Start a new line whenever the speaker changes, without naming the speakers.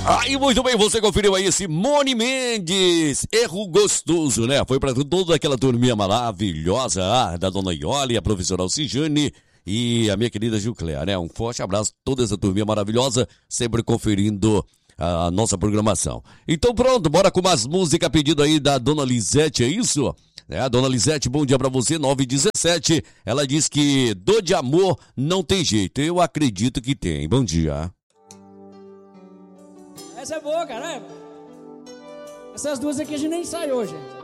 Aí, muito bem, você conferiu aí Simone Mendes, Erro Gostoso, né? Foi pra toda aquela turminha maravilhosa, da Dona Iole, a professora Alcijane e a minha querida Gilcléa, né? Um forte abraço a toda essa turminha maravilhosa, sempre conferindo a nossa programação. Então pronto, bora com umas músicas pedido aí da Dona Lisete, é isso? A Dona Lisete, bom dia pra você, 9h17. Ela diz que dor de amor não tem jeito. Eu acredito que tem. Bom dia.
Essa é boa, cara. Essas duas aqui a gente nem ensaiou, gente.